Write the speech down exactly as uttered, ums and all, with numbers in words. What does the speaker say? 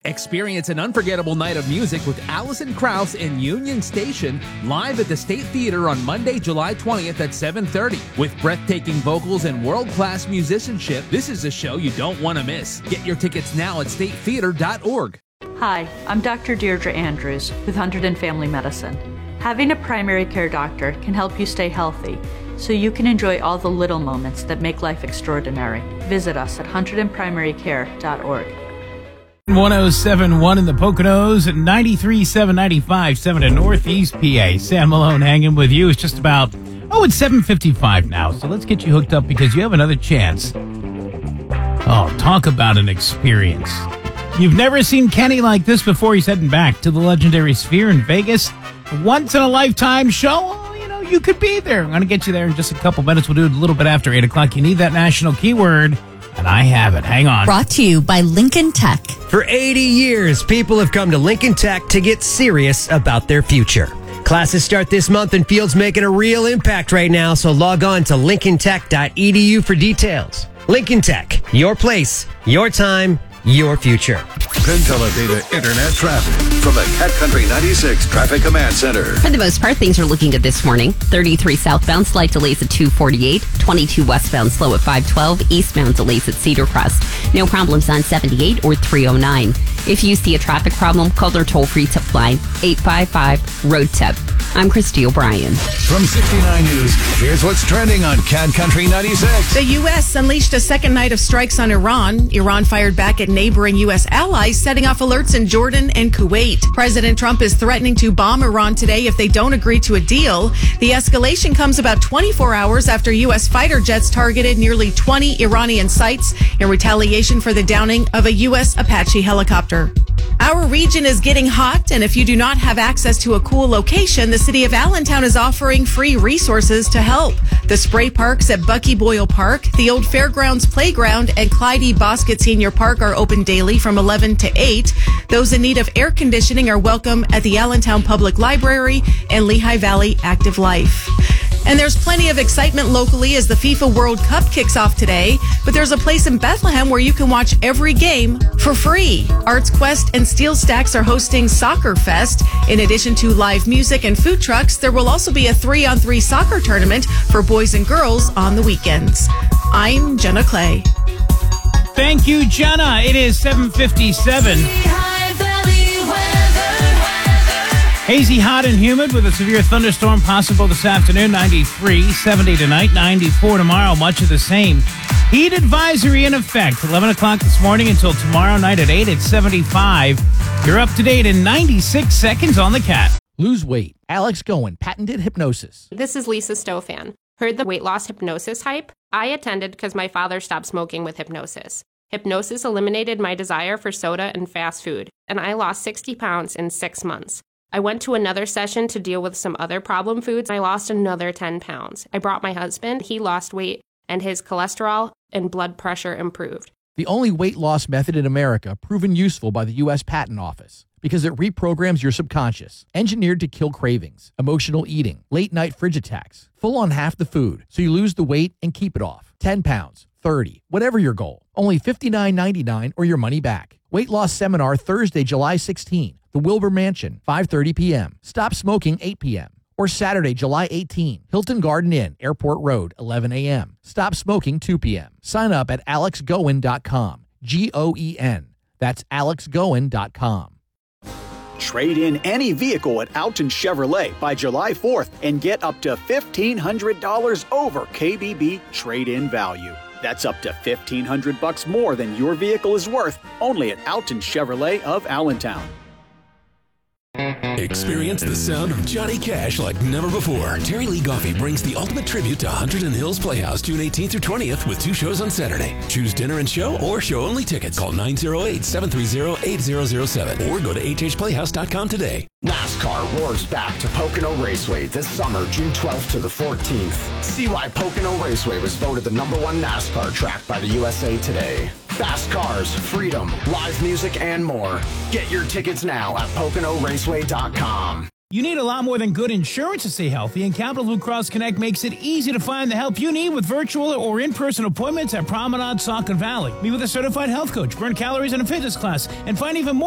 Experience an unforgettable night of music with Alison Krauss and Union Station live at the State Theater on Monday, July twentieth at seven thirty. With breathtaking vocals and world-class musicianship, this is a show you don't want to miss. Get your tickets now at state theater dot org. Hi, I'm Doctor Deirdre Andrews with Hunterdon Family Medicine. Having a primary care doctor can help you stay healthy, so you can enjoy all the little moments that make life extraordinary. Visit us at hunterdon primary care dot org. one oh seven point one in the Poconos, ninety-three point seven, ninety-five point seven in Northeast P A. Sam Malone hanging with you. It's just about, oh, it's seven fifty-five now, so let's get you hooked up because you have another chance. Oh, talk about an experience. You've never seen Kenny like this before. He's heading back to the legendary Sphere in Vegas. A once-in-a-lifetime show. Oh, you know, you could be there. I'm going to get you there in just a couple minutes. We'll do it a little bit after eight o'clock. You need that national keyword, and I have it. Hang on. Brought to you by Lincoln Tech. For eighty years, people have come to Lincoln Tech to get serious about their future. Classes start this month, and Field's making a real impact right now, so log on to lincoln tech dot e d u for details. Lincoln Tech, your place, your time, your future. Penn Teledata Internet traffic from the Cat Country ninety-six Traffic Command Center. For the most part, things are looking good this morning. thirty-three southbound, slight delays at two forty-eight. twenty-two westbound, slow at five twelve. Eastbound delays at Cedar Crest. No problems on seventy-eight or three oh nine. If you see a traffic problem, call their toll-free tip line, eight five five, road tip. I'm Christy O'Brien. From sixty-nine News, here's what's trending on Cat Country ninety-six. The U S unleashed a second night of strikes on Iran. Iran fired back at neighboring U S allies, setting off alerts in Jordan and Kuwait. President Trump is threatening to bomb Iran today if they don't agree to a deal. The escalation comes about twenty-four hours after U S fighter jets targeted nearly twenty Iranian sites in retaliation for the downing of a U S Apache helicopter. Our region is getting hot, and if you do not have access to a cool location, the city of Allentown is offering free resources to help. The spray parks at Bucky Boyle Park, the old Fairgrounds Playground, and Clyde E. Bosket Senior Park are open daily from eleven to eight. Those in need of air conditioning are welcome at the Allentown Public Library and Lehigh Valley Active Life. And there's plenty of excitement locally as the FIFA World Cup kicks off today. But there's a place in Bethlehem where you can watch every game for free. Arts Quest and Steel Stacks are hosting Soccer Fest. In addition to live music and food trucks, there will also be a three-on-three soccer tournament for boys and girls on the weekends. I'm Jenna Clay. Thank you, Jenna. It is seven fifty-seven. Hazy, hot, and humid with a severe thunderstorm possible this afternoon. ninety-three, seventy tonight, ninety-four tomorrow. Much of the same. Heat advisory in effect. eleven o'clock this morning until tomorrow night at eight. It's seventy-five. You're up to date in ninety-six seconds on the Cat. Lose weight. Alex Goen, patented hypnosis. This is Lisa Stofan. Heard the weight loss hypnosis hype? I attended because my father stopped smoking with hypnosis. Hypnosis eliminated my desire for soda and fast food, and I lost sixty pounds in six months. I went to another session to deal with some other problem foods. I lost another ten pounds. I brought my husband. He lost weight, and his cholesterol and blood pressure improved. The only weight loss method in America proven useful by the U S Patent Office because it reprograms your subconscious, engineered to kill cravings, emotional eating, late-night fridge attacks, full on half the food, so you lose the weight and keep it off. ten pounds, thirty, whatever your goal. Only fifty-nine ninety-nine or your money back. Weight loss seminar Thursday, July sixteenth. The Wilbur Mansion, five thirty p.m. Stop smoking, eight p.m. Or Saturday, July eighteenth. Hilton Garden Inn, Airport Road, eleven a.m. Stop smoking, two p.m. Sign up at alex goen dot com. G O E N. That's alex goen dot com. Trade in any vehicle at Alton Chevrolet by July fourth and get up to fifteen hundred dollars over K B B trade-in value. That's up to fifteen hundred bucks more than your vehicle is worth, only at Alton Chevrolet of Allentown. Experience the sound of Johnny Cash like never before. Terry Lee Goffey brings the ultimate tribute to Hunterdon Hills Playhouse June eighteenth through twentieth with two shows on Saturday. Choose dinner and show or show-only tickets. Call nine oh eight, seven three zero, eight zero zero seven or go to h h playhouse dot com today. NASCAR roars back to Pocono Raceway this summer, June twelfth to the fourteenth. See why Pocono Raceway was voted the number one NASCAR track by the U S A Today. Fast cars, freedom, live music, and more. Get your tickets now at pocono raceway dot com. You need a lot more than good insurance to stay healthy, and Capital Blue Cross Connect makes it easy to find the help you need with virtual or in-person appointments at Promenade Saucon Valley. Meet with a certified health coach, burn calories in a fitness class, and find even more